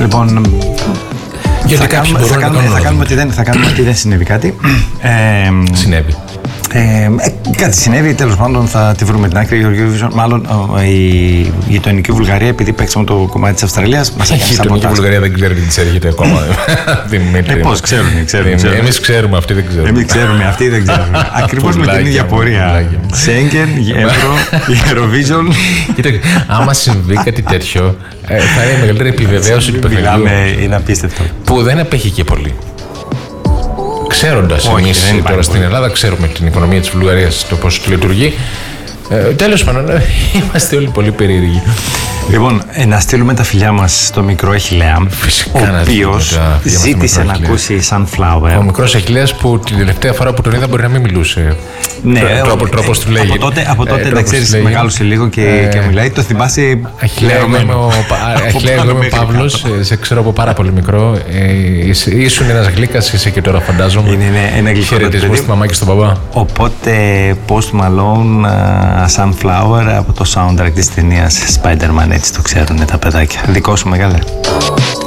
Λοιπόν, γιατί θα κάνουμε ότι δεν συνέβη κάτι. Συνέβη. Κάτι συνέβη, τέλος πάντων θα τη βρούμε την άκρη. Μάλλον η γειτονική Βουλγαρία, επειδή παίξαμε το κομμάτι της Αυστραλίας, μας έκανε σαμποτάζ. Η γειτονική Βουλγαρία δεν ξέρει τι της έρχεται ακόμα. Πώς ξέρουν. Εμείς ξέρουμε, αυτοί δεν ξέρουν. Εμείς ξέρουμε, αυτοί δεν ξέρουν. Ακριβώς με την ίδια πορεία. Σέγγεν, Ευρώ, Eurovision. Κοίταξε, άμα συμβεί κάτι τέτοιο, θα είναι η μεγαλύτερη επιβεβαίωση του παιχνιδιού. Είναι απίστευτο. Που δεν απέχει και πολύ. Ξέροντας εμείς τώρα στην Ελλάδα, ξέρουμε την οικονομία της Βουλγαρίας, το πώς λειτουργεί. Τέλος πάντων, είμαστε όλοι πολύ περίεργοι. Λοιπόν, να στείλουμε τα φιλιά μας στο μικρό Αχιλλέα, ο οποίος ζήτησε να ακούσει Sunflower. Ο μικρός Αχιλλέας που την τελευταία φορά που τον είδα μπορεί να μην μιλούσε. Ναι, τρόπος του λέγει. Από τότε να ξέρεις, μεγάλωσε λίγο και μιλάει. Το θυμάσαι. Αχιλλέα, εγώ είμαι ο Παύλος, σε ξέρω από πάρα πολύ μικρό. Ήσουν ένας γλύκας, είσαι και τώρα φαντάζομαι. Είναι ένα γλυκό. Χαιρετισμό στη μαμά και στον μπαμπά. Οπότε Post Malone, Sunflower από το soundtrack της ταινίας Spider-Man, έτσι το ξέρουν τα παιδάκια. Δικό σου μεγάλε.